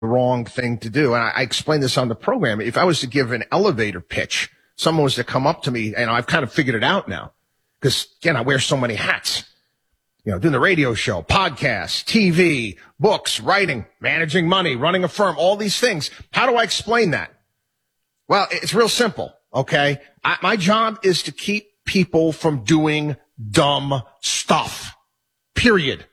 wrong thing to do. And I explained this on the program. If I was to give an elevator pitch, someone was to come up to me, and I've kind of figured it out now because, again, I wear so many hats. Doing the radio show, podcasts, TV, books, writing, managing money, running a firm, all these things. How do I explain that? Well, it's real simple, okay? My job is to keep people from doing dumb stuff, period.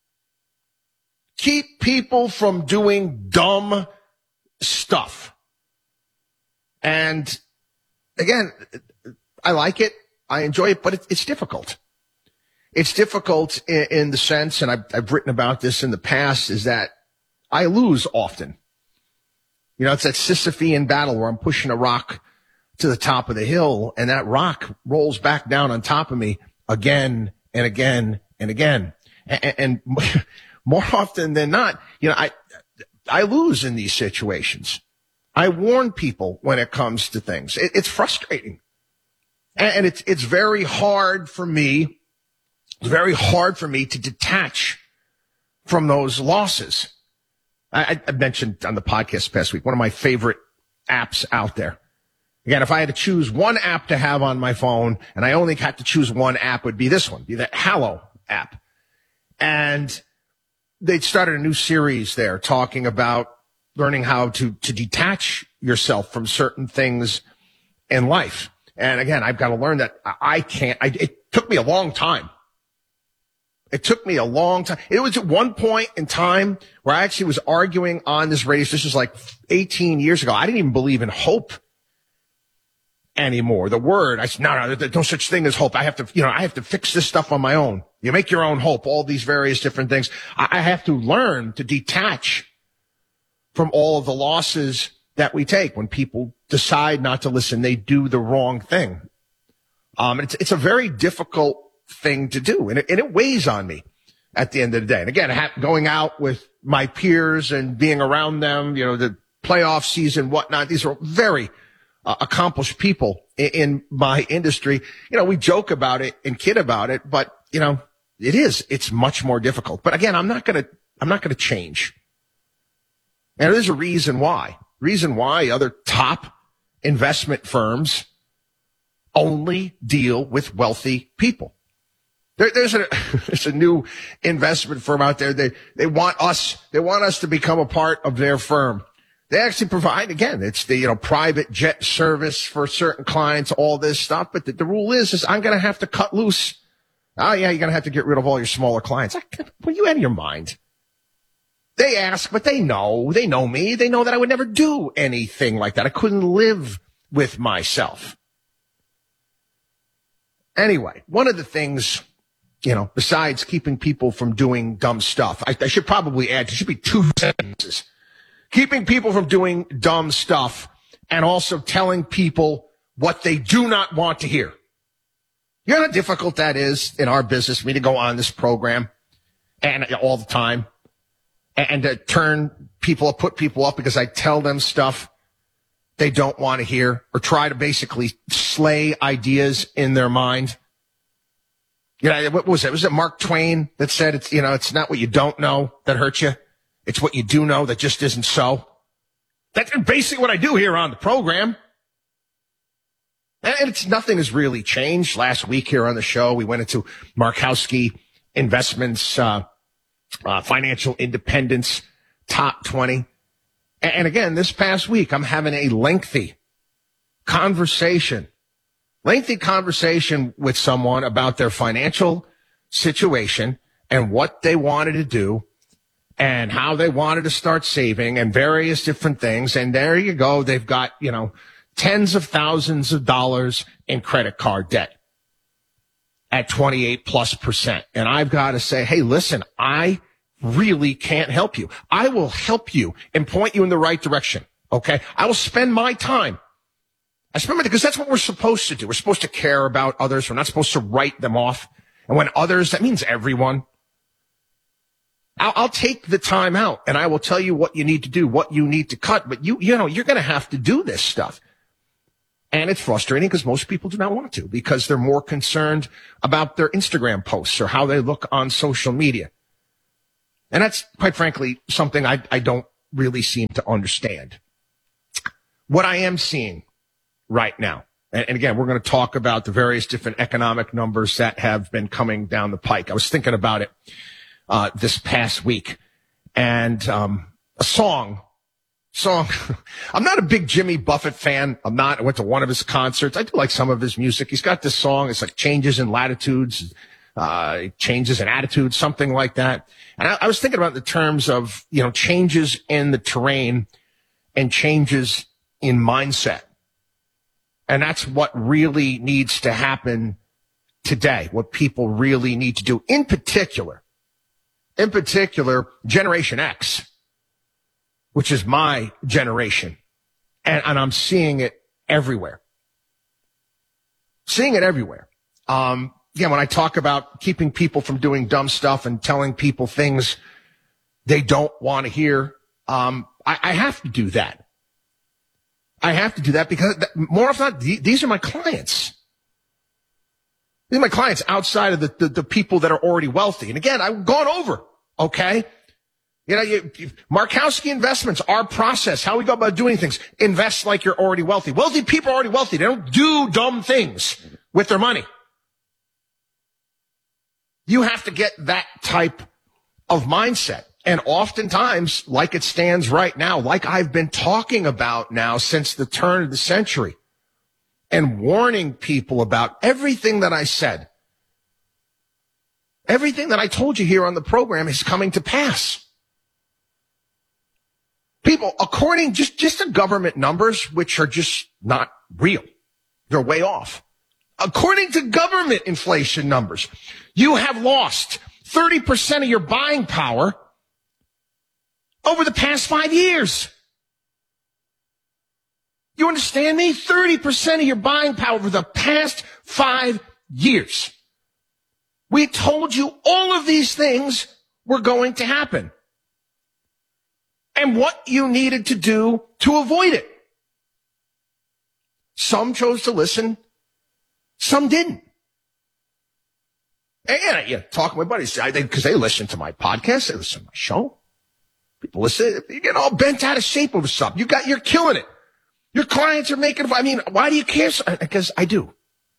Keep people from doing dumb stuff. And again, I like it. I enjoy it, but it's difficult. It's difficult in the sense, and I've written about this in the past, is that I lose often. It's that Sisyphean battle where I'm pushing a rock to the top of the hill, and that rock rolls back down on top of me again and again and again. And more often than not, I lose in these situations. I warn people when it comes to things. It's frustrating. And it's very hard for me. It's very hard for me to detach from those losses. I mentioned on the podcast past week, one of my favorite apps out there. Again, if I had to choose one app to have on my phone, and I only had to choose one app, would be this one, be the Hallow app. And they started a new series there talking about learning how to detach yourself from certain things in life. And again, I've got to learn that I can't. It took me a long time. It took me a long time. It was at one point in time where I actually was arguing on this radio. This was like 18 years ago. I didn't even believe in hope anymore. The word, I said, no, there's no such thing as hope. I have to fix this stuff on my own. You make your own hope, all these various different things. I have to learn to detach from all of the losses that we take. When people decide not to listen, they do the wrong thing. It's a very difficult thing to do, and it weighs on me at the end of the day. And again, going out with my peers and being around them, the playoff season, whatnot, these are very accomplished people in my industry. We joke about it and kid about it, but it's much more difficult. But again, I'm not going to change. And there's a reason why other top investment firms only deal with wealthy people. There's a new investment firm out there. They want us to become a part of their firm. They actually provide, again, it's the, private jet service for certain clients, all this stuff. But the rule is I'm going to have to cut loose. Oh yeah, you're going to have to get rid of all your smaller clients. Were you out of your mind? They ask, but they know me. They know that I would never do anything like that. I couldn't live with myself. Anyway, one of the things, besides keeping people from doing dumb stuff, I should probably add, there should be 2 sentences. Keeping people from doing dumb stuff and also telling people what they do not want to hear. You know how difficult that is in our business for me to go on this program and all the time and to put people up because I tell them stuff they don't want to hear or try to basically slay ideas in their mind. What was it? Was it Mark Twain that said it's not what you don't know that hurts you. It's what you do know that just isn't so. That's basically what I do here on the program. And nothing has really changed. Last week here on the show, we went into Markowski Investments, Financial Independence Top 20. And again, this past week, I'm having a lengthy conversation with someone about their financial situation and what they wanted to do and how they wanted to start saving and various different things. And there you go. They've got, tens of thousands of dollars in credit card debt at 28+%. And I've got to say, hey, listen, I really can't help you. I will help you and point you in the right direction. Okay. I will spend my time. Because that's what we're supposed to do. We're supposed to care about others. We're not supposed to write them off. And when others, that means everyone. I'll take the time out and I will tell you what you need to do, what you need to cut. But you're going to have to do this stuff. And it's frustrating because most people do not want to because they're more concerned about their Instagram posts or how they look on social media. And that's quite frankly something I don't really seem to understand. What I am seeing right now, and again, we're going to talk about the various different economic numbers that have been coming down the pike. I was thinking about it this past week, and a song. I'm not a big Jimmy Buffett fan. I went to one of his concerts. I do like some of his music. He's got this song. It's like Changes in Latitudes, Changes in Attitudes, something like that. And I was thinking about the terms of, changes in the terrain and changes in mindset. And that's what really needs to happen today, what people really need to do. In particular, Generation X, which is my generation. And I'm seeing it everywhere. Again, when I talk about keeping people from doing dumb stuff and telling people things they don't want to hear, I have to do that. I have to do that because more often not, these are my clients. These are my clients outside of the people that are already wealthy. And again, I've gone over, okay? Markowski Investments, our process, how we go about doing things. Invest like you're already wealthy. Wealthy people are already wealthy. They don't do dumb things with their money. You have to get that type of mindset. And oftentimes, like it stands right now, like I've been talking about now since the turn of the century, and warning people about everything that I said, everything that I told you here on the program is coming to pass. People, according just to government numbers, which are just not real, they're way off. According to government inflation numbers, you have lost 30% of your buying power over the past 5 years. You understand me? 30% of your buying power over the past 5 years. We told you all of these things were going to happen. And what you needed to do to avoid it. Some chose to listen. Some didn't. And talk to my buddies, because they listen to my podcast, they listen to my show. People listen, you get all bent out of shape over something. You're killing it. Your clients are making, why do you care? Because I do.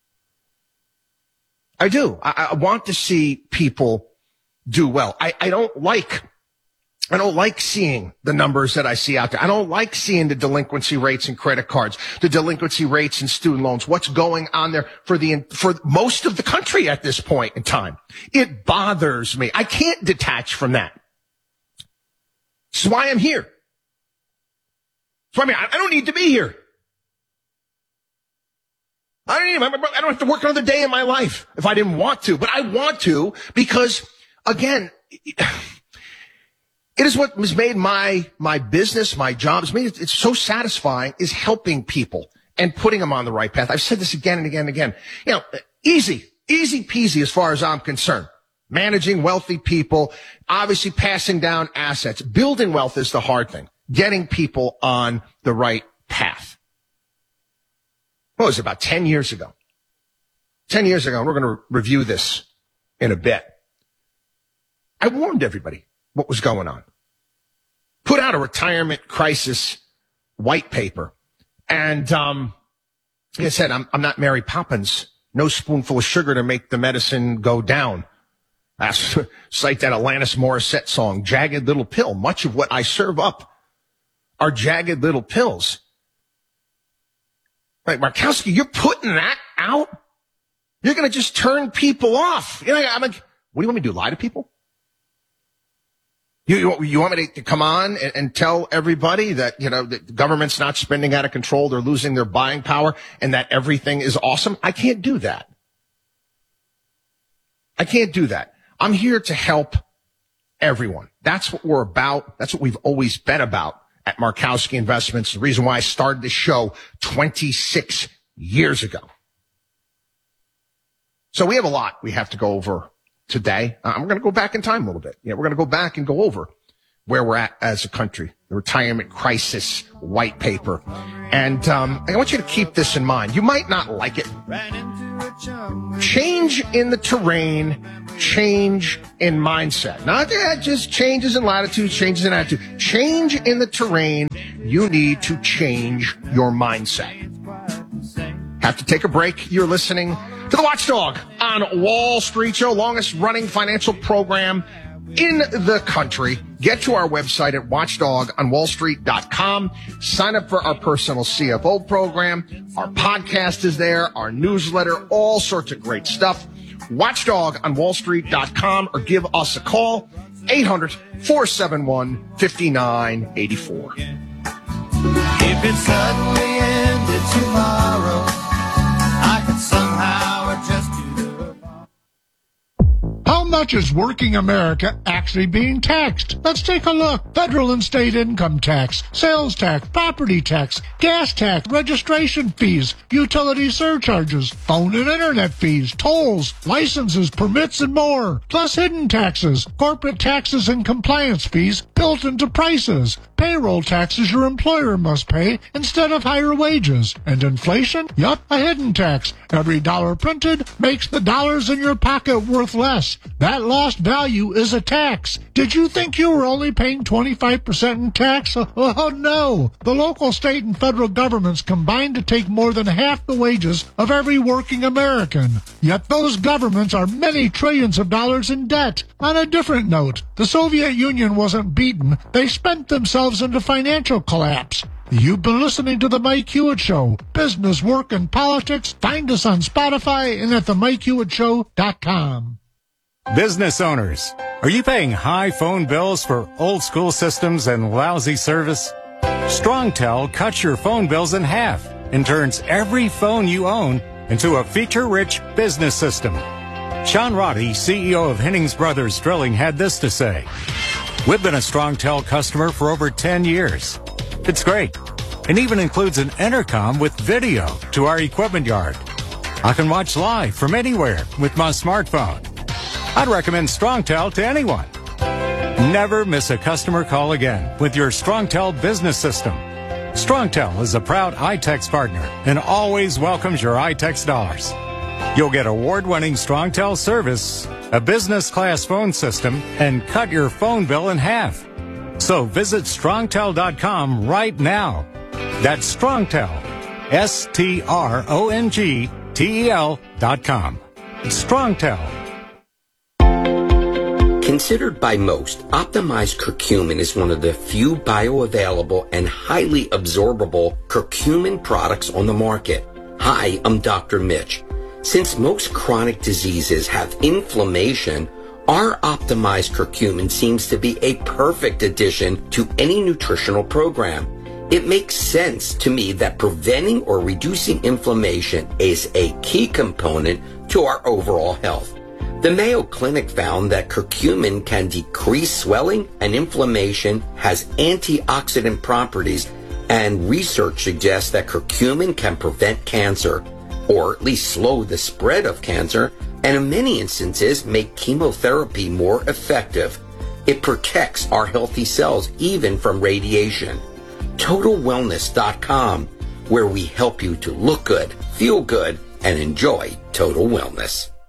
I want to see people do well. I don't like seeing the numbers that I see out there. I don't like seeing the delinquency rates in credit cards, the delinquency rates in student loans, what's going on there for most of the country at this point in time. It bothers me. I can't detach from that. This is why I'm here. So I don't need to be here. I don't have to work another day in my life if I didn't want to, but I want to because, again, it is what has made my business, my job, it's so satisfying, is helping people and putting them on the right path. I've said this again and again and again. Easy peasy as far as I'm concerned. Managing wealthy people, obviously passing down assets. Building wealth is the hard thing. Getting people on the right path. What was it, about 10 years ago? 10 years ago, and we're going to review this in a bit. I warned everybody what was going on. Put out a retirement crisis white paper. And I said, I'm not Mary Poppins. No spoonful of sugar to make the medicine go down. I cite that Alanis Morissette song, Jagged Little Pill. Much of what I serve up are jagged little pills. Right, Markowski, you're putting that out? You're going to just turn people off. I'm like, what do you want me to do, lie to people? You want me to come on and tell everybody that, the government's not spending out of control, they're losing their buying power, and that everything is awesome? I can't do that. I'm here to help everyone. That's what we're about. That's what we've always been about at Markowski Investments. The reason why I started this show 26 years ago. So we have a lot we have to go over today. I'm going to go back in time a little bit. We're going to go back and go over where we're at as a country, the retirement crisis white paper. And I want you to keep this in mind. You might not like it. Change in the terrain, change in mindset. Not just changes in latitude, changes in attitude. Change in the terrain. You need to change your mindset. Have to take a break. You're listening to The Watchdog on Wall Street Show, longest running financial program in the country. Get to our website at watchdogonwallstreet.com. Sign up for our personal CFO program. Our podcast is there, our newsletter, all sorts of great stuff. Watchdogonwallstreet.com or give us a call, 800-471-5984. If it suddenly ended tomorrow, I could somehow adjust to the... How much is working America actually being taxed? Let's take a look. Federal and state income tax, sales tax, property tax, gas tax, registration fees, utility surcharges, phone and internet fees, tolls, licenses, permits, and more. Plus hidden taxes, corporate taxes and compliance fees built into prices. Payroll taxes your employer must pay instead of higher wages. And inflation? Yup, a hidden tax. Every dollar printed makes the dollars in your pocket worth less. That lost value is a tax. Did you think you were only paying 25% in tax? Oh no! The local, state, and federal governments combine to take more than half the wages of every working American. Yet those governments are many trillions of dollars in debt. On a different note, the Soviet Union wasn't beaten. They spent themselves into financial collapse. You've been listening to The Mike Hewitt Show. Business, work, and politics. Find us on Spotify and at themikehewittshow.com. Business owners, are you paying high phone bills for old school systems and lousy service? StrongTel cuts your phone bills in half and turns every phone you own into a feature-rich business system. Sean Roddy, CEO of Hennings Brothers Drilling, had this to say. We've been a StrongTel customer for over 10 years. It's great, and even includes an intercom with video to our equipment yard. I can watch live from anywhere with my smartphone. I'd recommend StrongTel to anyone. Never miss a customer call again with your StrongTel business system. StrongTel is a proud iTex partner and always welcomes your iTex dollars. You'll get award-winning StrongTel service, a business-class phone system, and cut your phone bill in half. So visit StrongTel.com right now. That's StrongTel, StrongTel.com. StrongTel. Considered by most, optimized curcumin is one of the few bioavailable and highly absorbable curcumin products on the market. Hi, I'm Dr. Mitch. Since most chronic diseases have inflammation, our optimized curcumin seems to be a perfect addition to any nutritional program. It makes sense to me that preventing or reducing inflammation is a key component to our overall health. The Mayo Clinic found that curcumin can decrease swelling and inflammation, has antioxidant properties, and research suggests that curcumin can prevent cancer, or at least slow the spread of cancer, and in many instances make chemotherapy more effective. It protects our healthy cells even from radiation. TotalWellness.com, where we help you to look good, feel good, and enjoy total wellness.